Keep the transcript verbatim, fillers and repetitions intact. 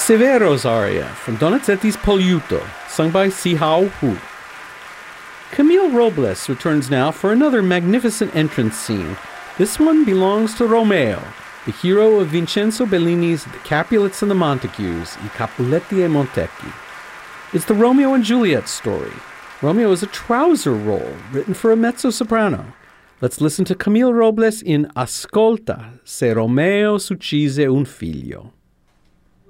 Severo's aria from Donizetti's Poliuto, sung by Sihao Hu. Camille Robles returns now for another magnificent entrance scene. This one belongs to Romeo, the hero of Vincenzo Bellini's The Capulets and the Montagues, I Capuletti e Montecchi. It's the Romeo and Juliet story. Romeo is a trouser role written for a mezzo-soprano. Let's listen to Camille Robles in Ascolta, se Romeo s'uccise un figlio.